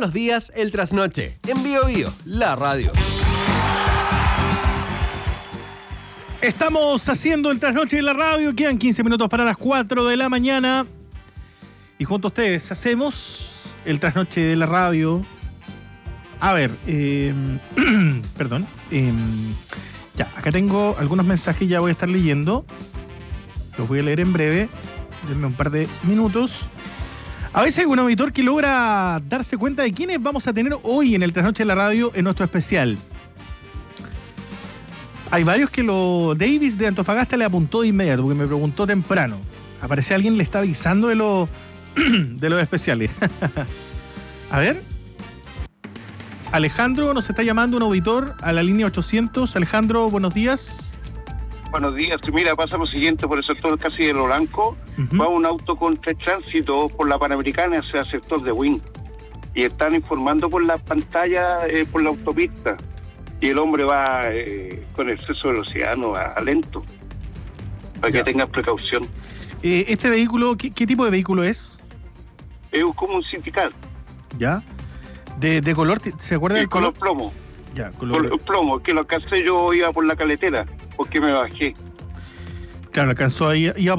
Buenos días, el trasnoche. En Bio Bio, la radio. Estamos haciendo el trasnoche de la radio. Quedan 15 minutos para las 4 de la mañana. Y junto a ustedes hacemos el trasnoche de la radio. A ver, perdón. Ya, acá tengo algunos mensajes, ya voy a estar leyendo. Los voy a leer en breve. Denme un par de minutos. A veces hay un auditor que logra darse cuenta de quiénes vamos a tener hoy en el trasnoche de la radio en nuestro especial. Hay varios que Davis de Antofagasta le apuntó de inmediato, porque me preguntó temprano. Aparece alguien, le está avisando de los especiales. A ver. Alejandro nos está llamando, un auditor, a la línea 800. Alejandro, buenos días. Buenos días. Mira, pasa lo siguiente, por el sector casi de Lo Blanco, va un auto con tránsito por la Panamericana hacia el sector de Wynn. Y están informando por la pantalla, por la autopista. Y el hombre va con exceso de velocidad, no va lento. Para que tengan precaución. ¿Este vehículo, qué tipo de vehículo es? Es como un sindical. ¿Ya? ¿De color? ¿Se acuerda del color? Color plomo. Ya, color plomo, que lo alcancé, yo iba por la caletera, porque me bajé. Claro, alcanzó ahí, iba